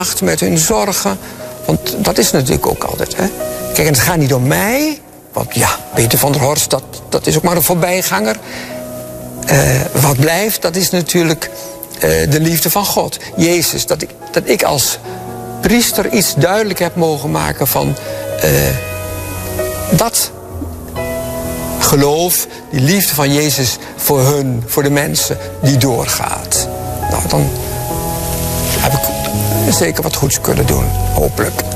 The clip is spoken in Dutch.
met hun zorgen. Want dat is natuurlijk ook altijd. Hè? Kijk, en het gaat niet om mij. Want ja, Peter van der Horst, dat is ook maar een voorbijganger. Wat blijft, dat is natuurlijk de liefde van God. Jezus, dat ik als priester iets duidelijk heb mogen maken van dat geloof, die liefde van Jezus voor hun, voor de mensen, die doorgaat. Nou, dan heb ik zeker wat goeds kunnen doen, hopelijk.